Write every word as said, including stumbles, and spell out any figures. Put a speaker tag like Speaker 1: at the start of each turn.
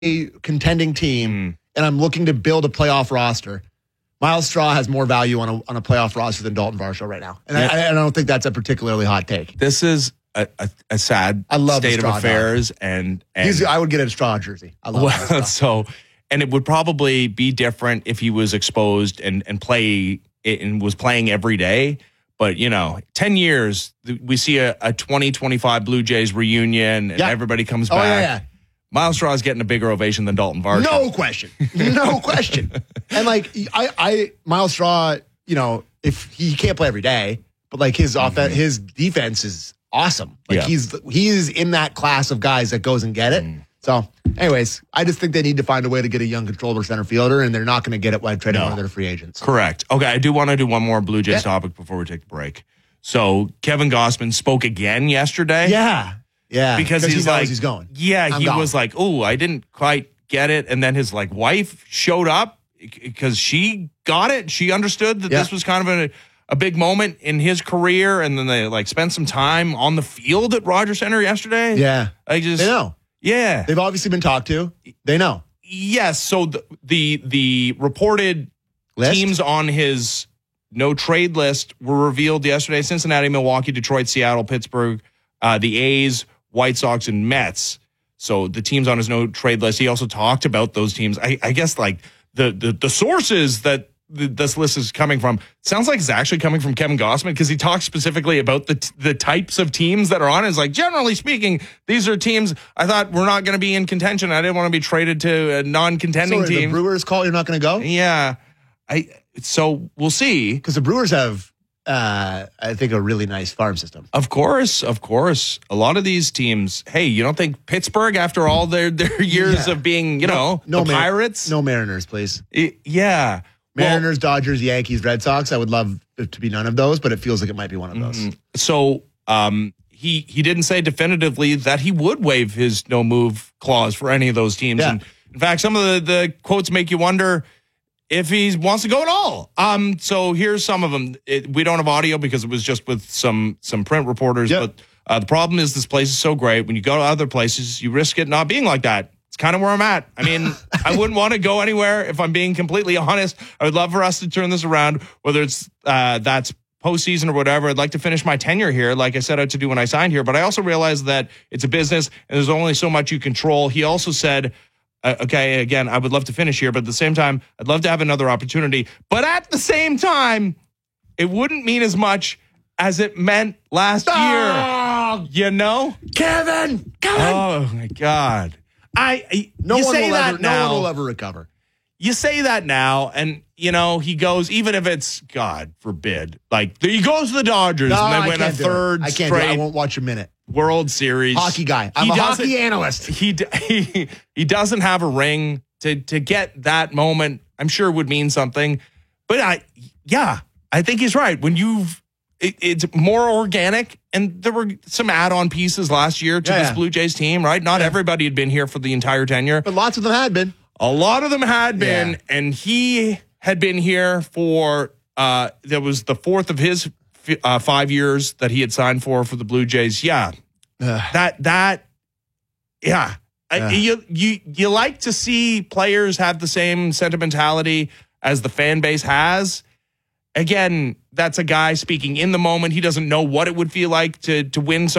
Speaker 1: a contending team mm. and I'm looking to build a playoff roster, Myles Straw has more value on a on a playoff roster than Dalton Varsho right now. And yeah. I, I don't think that's a particularly hot take.
Speaker 2: This is a, a, a sad
Speaker 1: I love
Speaker 2: state of affairs.
Speaker 1: Dog.
Speaker 2: And, and
Speaker 1: He's, I would get a Straw jersey. I love
Speaker 2: well, so, and it would probably be different if he was exposed and, and play and was playing every day. But, you know, ten years, we see a, a twenty twenty-five Blue Jays reunion and yeah. everybody comes back.
Speaker 1: Oh, yeah, yeah.
Speaker 2: Myles Straw is getting a bigger ovation than Dalton Varsho.
Speaker 1: No question. No question. And, like, I, I Myles Straw, you know, if he can't play every day, but, like, his mm-hmm. offense, his defense is awesome. Like, yeah. he's he is in that class of guys that goes and get it. Mm. So, anyways, I just think they need to find a way to get a young controller center fielder, and they're not going to get it by trading no. one of their free agents.
Speaker 2: Correct. Okay, I do want to do one more Blue Jays yeah. topic before we take the break. So, Kevin Gausman spoke again yesterday.
Speaker 1: Yeah, yeah.
Speaker 2: Because he's
Speaker 1: he knows
Speaker 2: like,
Speaker 1: he's going.
Speaker 2: Yeah,
Speaker 1: I'm
Speaker 2: he
Speaker 1: gone.
Speaker 2: was like, oh, I didn't quite get it. And then his like wife showed up because she got it. She understood that yeah. this was kind of a, a big moment in his career. And then they like spent some time on the field at Rogers Center yesterday.
Speaker 1: Yeah.
Speaker 2: I just,
Speaker 1: they know.
Speaker 2: Yeah.
Speaker 1: They've obviously been talked to. They know.
Speaker 2: Yes. So the the, the reported list? teams on his no trade list were revealed yesterday. Cincinnati, Milwaukee, Detroit, Seattle, Pittsburgh, uh, the A's, White Sox, and Mets. So the teams on his no trade list. He also talked about those teams. I, I guess like the, the, the sources that this list is coming from sounds like it's actually coming from Kevin Gausman because he talks specifically about the the types of teams that are on it. It's like, generally speaking, these are teams I thought were not going to be in contention. I didn't want to be traded to a non-contending
Speaker 1: so
Speaker 2: team.
Speaker 1: The Brewers call, you're not going to go?
Speaker 2: Yeah. I So we'll see.
Speaker 1: Because the Brewers have, uh, I think, a really nice farm system.
Speaker 2: Of course, of course. A lot of these teams, hey, you don't think Pittsburgh, after all their, their years yeah. of being, you
Speaker 1: no,
Speaker 2: know,
Speaker 1: no
Speaker 2: the
Speaker 1: Mar-
Speaker 2: Pirates?
Speaker 1: No Mariners, please.
Speaker 2: It, yeah.
Speaker 1: Mariners, well, Dodgers, Yankees, Red Sox. I would love it to be none of those, but it feels like it might be one of those. Mm-hmm.
Speaker 2: So um, he he didn't say definitively that he would waive his no move clause for any of those teams.
Speaker 1: Yeah.
Speaker 2: And in fact, some of the, the quotes make you wonder if he wants to go at all. Um, so here's some of them. It, we don't have audio because it was just with some some print reporters.
Speaker 1: Yep.
Speaker 2: But uh, the problem is this place is so great. When you go to other places, you risk it not being like that. It's kind of where I'm at. I mean, I wouldn't want to go anywhere if I'm being completely honest. I would love for us to turn this around, whether it's uh, that's postseason or whatever. I'd like to finish my tenure here, like I set out to do when I signed here. But I also realize that it's a business and there's only so much you control. He also said, uh, okay, again, I would love to finish here, but at the same time, I'd love to have another opportunity. But at the same time, it wouldn't mean as much as it meant last
Speaker 1: oh,
Speaker 2: year. You know?
Speaker 1: Kevin! Kevin!
Speaker 2: Oh, my God. I, I
Speaker 1: no
Speaker 2: you
Speaker 1: one
Speaker 2: say
Speaker 1: will
Speaker 2: that
Speaker 1: ever,
Speaker 2: now.
Speaker 1: No one will ever recover.
Speaker 2: You say that now, and you know he goes. Even if it's God forbid, like he goes to the Dodgers
Speaker 1: no,
Speaker 2: and they
Speaker 1: I
Speaker 2: win a third
Speaker 1: I can't
Speaker 2: straight
Speaker 1: do it. I won't watch a minute.
Speaker 2: World Series.
Speaker 1: Hockey guy. I'm
Speaker 2: he
Speaker 1: a hockey analyst.
Speaker 2: He, he he doesn't have a ring to to get that moment. I'm sure would mean something, but I yeah, I think he's right. When you've It, it's more organic, and there were some add-on pieces last year to
Speaker 1: yeah,
Speaker 2: this
Speaker 1: yeah.
Speaker 2: Blue Jays team, right? Not yeah. everybody had been here for the entire tenure.
Speaker 1: But lots of them had been.
Speaker 2: A lot of them had been,
Speaker 1: yeah.
Speaker 2: and he had been here for, uh, that was the fourth of his uh, five years that he had signed for for the Blue Jays. Yeah.
Speaker 1: Ugh.
Speaker 2: That, that, yeah. I, you, you, you like to see players have the same sentimentality as the fan base has. Again, that's a guy speaking in the moment. He doesn't know what it would feel like to to win some